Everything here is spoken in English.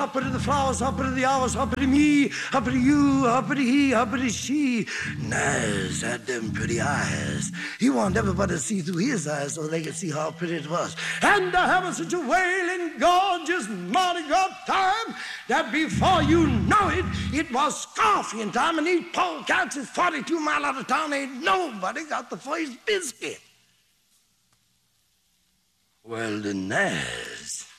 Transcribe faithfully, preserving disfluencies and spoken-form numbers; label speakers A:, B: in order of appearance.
A: Uppity the flowers, uppity the hours, uppity me, uppity you, uppity he, uppity she. Nas had them pretty eyes. He wanted everybody to see through his eyes so they could see how pretty it was. And to have such a wailing, gorgeous, Mardi Gras time that before you know it, it was scoffing time, and these polecats is forty-two miles out of town. Ain't nobody got the first biscuit. Well, the Nas